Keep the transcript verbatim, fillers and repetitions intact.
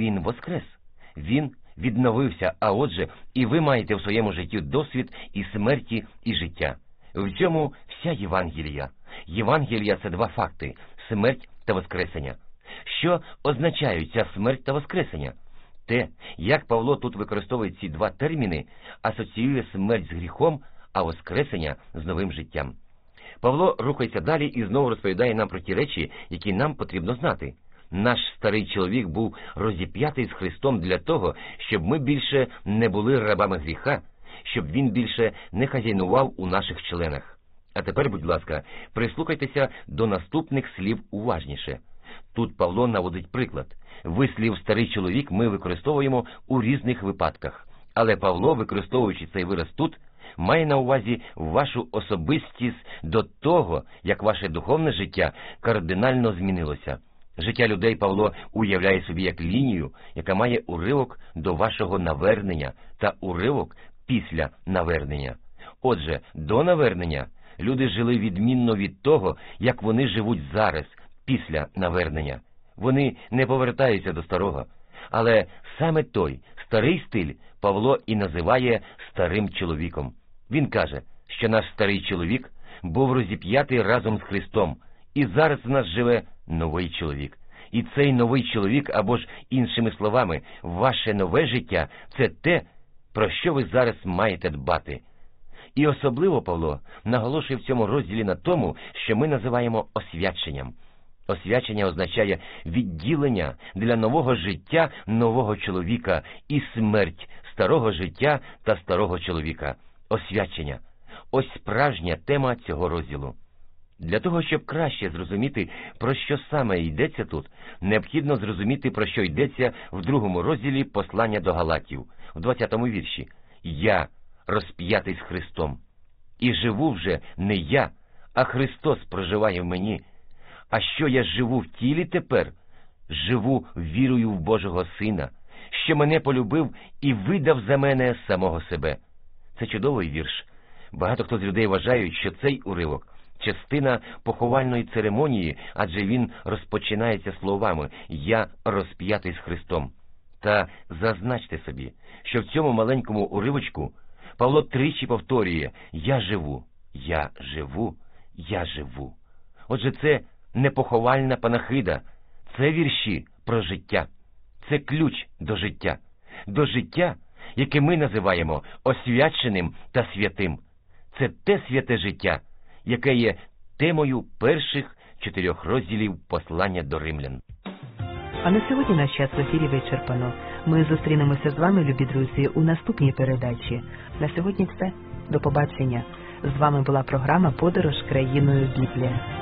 Він воскрес. Він відновився, а отже, і ви маєте в своєму житті досвід і смерті, і життя. В цьому вся Євангелія. Євангелія – це два факти – смерть та воскресення. Що означають ця смерть та воскресення? Те, як Павло тут використовує ці два терміни, асоціює смерть з гріхом, а воскресення з новим життям. Павло рухається далі і знову розповідає нам про ті речі, які нам потрібно знати. Наш старий чоловік був розіп'ятий з Христом для того, щоб ми більше не були рабами гріха, щоб він більше не хазяйнував у наших членах. А тепер, будь ласка, прислухайтеся до наступних слів уважніше. Тут Павло наводить приклад. Вислів «старий чоловік» ми використовуємо у різних випадках. Але Павло, використовуючи цей вираз тут, має на увазі вашу особистість до того, як ваше духовне життя кардинально змінилося. Життя людей Павло уявляє собі як лінію, яка має уривок до вашого навернення та уривок після навернення. Отже, до навернення люди жили відмінно від того, як вони живуть зараз, після навернення. Вони не повертаються до старого. Але саме той старий стиль Павло і називає старим чоловіком. Він каже, що наш старий чоловік був розіп'ятий разом з Христом, і зараз в нас живе новий чоловік. І цей новий чоловік, або ж іншими словами, ваше нове життя – це те, про що ви зараз маєте дбати. І особливо Павло наголошує в цьому розділі на тому, що ми називаємо освяченням. Освячення означає відділення для нового життя нового чоловіка і смерть старого життя та старого чоловіка. Освячення. Ось справжня тема цього розділу. Для того, щоб краще зрозуміти, про що саме йдеться тут, необхідно зрозуміти, про що йдеться в другому розділі послання до Галатів, в двадцятому вірші. «Я розп'ятий з Христом, і живу вже не я, а Христос проживає в мені. А що я живу в тілі тепер? Живу вірою в Божого Сина, що мене полюбив і видав за мене самого себе». Це чудовий вірш. Багато хто з людей вважають, що цей уривок – частина поховальної церемонії, адже він розпочинається словами «Я розп'ятий з Христом». Та зазначте собі, що в цьому маленькому уривочку Павло тричі повторює «Я живу, я живу, я живу». Отже, це не поховальна панахида, це вірші про життя. Це ключ до життя. До життя, яке ми називаємо освяченим та святим. Це те святе життя, яке є темою перших чотирьох розділів послання до римлян. А на сьогодні наш час в ефірі вичерпано. Ми зустрінемося з вами, любі друзі, у наступній передачі. На сьогодні все. До побачення. З вами була програма «Подорож країною Біблія».